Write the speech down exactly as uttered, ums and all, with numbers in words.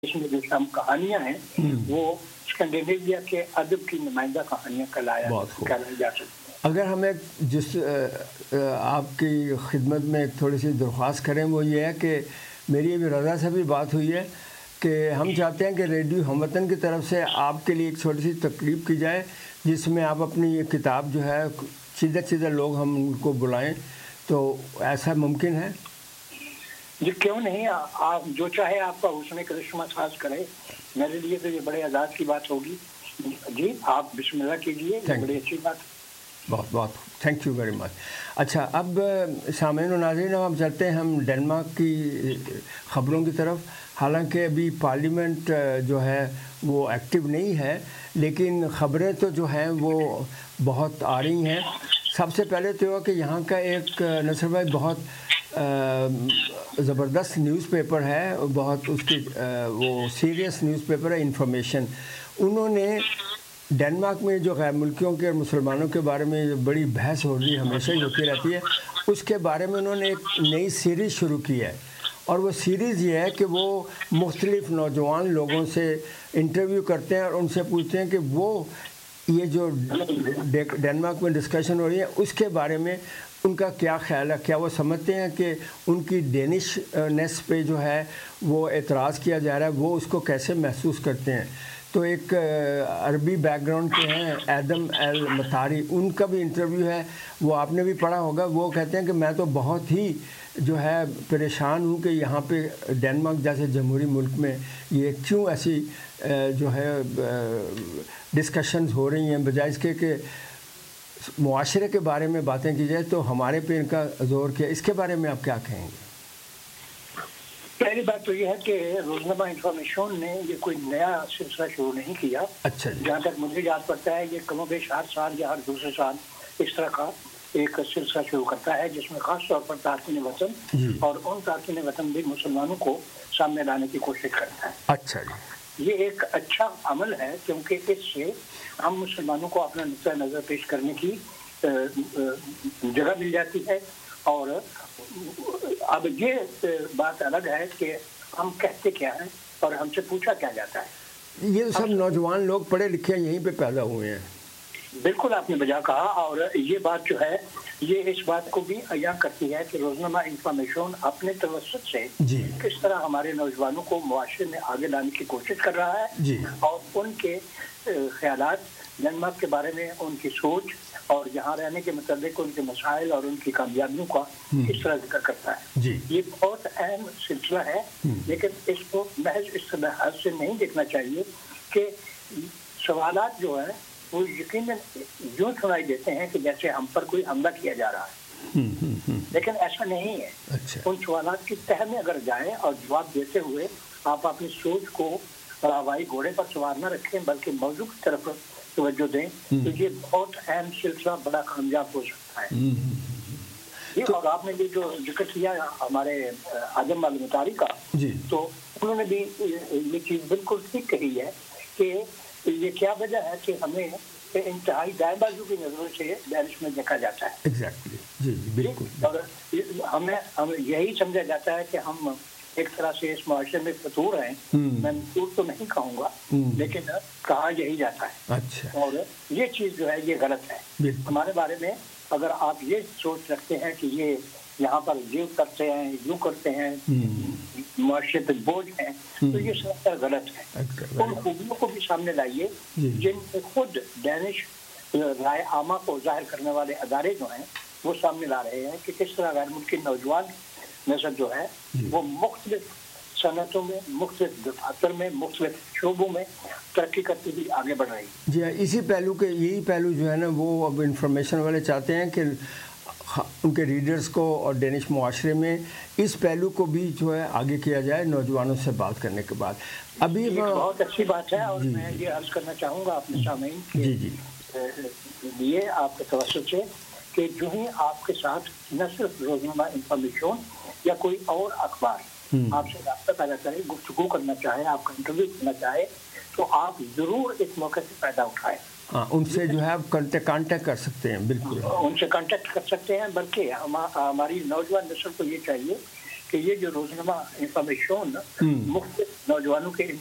اس میں جو ہم کہانیاں ہیں وہ اسکینڈینیویا کے ادب کی نمائندہ کہانیاں کہلایا کہلائی جا سکتی ہیں۔ اگر ہمیں جس آپ کی خدمت میں تھوڑی سی درخواست کریں وہ یہ ہے کہ میری ابھی رضا سے بھی بات ہوئی ہے کہ ہم چاہتے ہیں کہ ریڈیو ہم وطن کی طرف سے آپ کے لیے ایک چھوٹی سی تقریب کی جائے جس میں آپ اپنی یہ کتاب جو ہے سیدھے سیدھے لوگ ہم ان کو بلائیں، تو ایسا ممکن ہے؟ جی کیوں نہیں، آپ جو چاہے آپ کا حسن کرشمہ ساز کرے، میرے لیے تو یہ بڑے اعزاز کی بات ہوگی۔ جی آپ بسم اللہ کیجیے، بڑی اچھی بات۔ بہت بہت تھینک یو ویری مچ۔ اچھا، اب سامعین و ناظرین ہم چلتے ہیں ہم ڈنمارک کی خبروں کی طرف۔ حالانکہ ابھی پارلیمنٹ جو ہے وہ ایکٹیو نہیں ہے، لیکن خبریں تو جو ہیں وہ بہت آ رہی ہیں۔ سب سے پہلے تو کہ یہاں کا ایک نصر بھائی بہت زبردست نیوز پیپر ہے، بہت اس کی وہ سیریس نیوز پیپر ہے انفارمیشن۔ انہوں نے ڈنمارک میں جو غیر ملکیوں کے اور مسلمانوں کے بارے میں بڑی بحث ہو رہی ہے، ہمیشہ ہی ہوتی رہتی ہے، اس کے بارے میں انہوں نے ایک نئی سیریز شروع کی ہے، اور وہ سیریز یہ ہے کہ وہ مختلف نوجوان لوگوں سے انٹرویو کرتے ہیں اور ان سے پوچھتے ہیں کہ وہ یہ جو ڈنمارک میں ڈسکشن ہو رہی ہے اس کے بارے میں ان کا کیا خیال ہے، کیا وہ سمجھتے ہیں کہ ان کی ڈینش نیس پہ جو ہے وہ اعتراض کیا جا رہا ہے، وہ اس کو کیسے محسوس کرتے ہیں۔ تو ایک عربی بیک گراؤنڈ کے ہیں ایدم ایل مطاری، ان کا بھی انٹرویو ہے، وہ آپ نے بھی پڑھا ہوگا۔ وہ کہتے ہیں کہ میں تو بہت ہی جو ہے پریشان ہوں کہ یہاں پہ ڈنمارک جیسے جمہوری ملک میں یہ کیوں ایسی جو ہے ڈسکشنز ہو رہی ہیں، بجائے اس کے کہ معاشرے کے بارے میں باتیں کی جائے تو ہمارے پہ ان کا زور کیا۔ اس کے بارے میں آپ کیا کہیں گے؟ پہلی بات تو یہ ہے کہ روزنامہ انفارمیشن نے یہ کوئی نیا سلسلہ شروع نہیں کیا۔ اچھا جی۔ جہاں تک مجھے یاد پڑتا ہے یہ کم و بیش ہر سال یا ہر دوسرے سال اس طرح کا ایک سلسلہ شروع کرتا ہے جس میں خاص طور پر تارکین وطن اور ان تارکین وطن بھی مسلمانوں کو سامنے لانے کی کوشش کرتا ہے۔ اچھا جی۔ یہ ایک اچھا عمل ہے کیونکہ اس سے ہم مسلمانوں کو اپنا نقطہ نظر پیش کرنے کی جگہ مل جاتی ہے، اور اب یہ بات الگ ہے کہ ہم کہتے کیا ہیں اور ہم سے پوچھا کیا جاتا ہے۔ یہ سب نوجوان لوگ پڑھے لکھے یہیں پہ پیدا ہوئے ہیں۔ بالکل آپ نے بجا کہا، اور یہ بات جو ہے یہ اس بات کو بھی عیاں کرتی ہے کہ روزنامہ انفارمیشن اپنے توسط سے جی کس طرح ہمارے نوجوانوں کو معاشرے میں آگے لانے کی کوشش کر رہا ہے، جی اور ان کے خیالات ڈنمارک کے بارے میں، ان کی سوچ اور یہاں رہنے کے متعلق ان کے مسائل اور ان کی کامیابیوں کا کس طرح ذکر کرتا ہے۔ جی یہ بہت اہم سلسلہ ہے، لیکن اس کو محض اس لحاظ سے نہیں دیکھنا چاہیے کہ سوالات جو ہیں وہ یقیناً یوں سنائی دیتے ہیں کہ جیسے ہم پر کوئی حملہ کیا جا رہا ہے، لیکن ایسا نہیں ہے۔ ان سوالات کی تہ میں اگر جائیں اور جواب دیتے ہوئے آپ اپنی سوچ کو ہوائی گھوڑے پر سوار نہ رکھیں بلکہ موضوع کی طرف توجہ دیں تو یہ بہت اہم سلسلہ بڑا کامیاب ہو سکتا ہے۔ جی، اور آپ نے یہ جو ذکر کیا ہمارے اعظم المطاری کا، تو انہوں نے بھی یہ چیز بالکل ٹھیک کہی ہے کہ یہ کیا وجہ ہے کہ ہمیں انتہائی دائیں بازو کی نظروں سے ڈینش میں دیکھا جاتا ہے۔ ایگزیکٹلی، جی بالکل۔ اور ہمیں ہمیں یہی سمجھا جاتا ہے کہ ہم ایک طرح سے اس معاشرے میں فطور ہیں، میں فطور تو نہیں کہوں گا لیکن کہا یہی جاتا ہے۔ اچھا، اور یہ چیز جو ہے یہ غلط ہے۔ ہمارے بارے میں اگر آپ یہ سوچ رکھتے ہیں کہ یہ یہاں پر یہ کرتے ہیں یوں کرتے ہیں، معاشرے پہ بوجھ ہیں، تو یہ سب غلط ہے۔ ان خوبیوں کو بھی سامنے لائیے جن سے خود ڈینش رائے عامہ کو ظاہر کرنے والے ادارے جو ہیں وہ سامنے لا رہے ہیں کہ کس طرح غیر ملکی نوجوان نسل جو ہے وہ مختلف صنعتوں میں، مختلف دفاتر میں، مختلف شعبوں میں ترقی کرتی ہوئی آگے بڑھ رہی ہے۔ جی، اسی پہلو کے یہی پہلو جو ہے نا وہ اب انفارمیشن والے چاہتے ہیں کہ ان کے ریڈرز کو اور ڈینش معاشرے میں اس پہلو کو بھی جو ہے آگے کیا جائے نوجوانوں سے بات کرنے کے بعد۔ ابھی بہت اچھی بات ہے، اور میں یہ عرض کرنا چاہوں گا اپنے سامعین جی جی لیے آپ کے توسط سے کہ جو ہی آپ کے ساتھ نہ صرف روزنامہ انفارمیشن یا کوئی اور اخبار آپ سے رابطہ پیدا کرے، گفتگو کرنا چاہے، آپ کا انٹرویو کرنا چاہے، تو آپ ضرور اس موقع سے فائدہ اٹھائیں۔ ہاں، ان سے جو ہے آپ کانٹیکٹ کر سکتے ہیں، بالکل ان سے کانٹیکٹ کر سکتے ہیں، بلکہ ہماری نوجوان نسل کو یہ چاہیے کہ یہ جو روزنامہ انفارمیشن مختلف نوجوانوں کے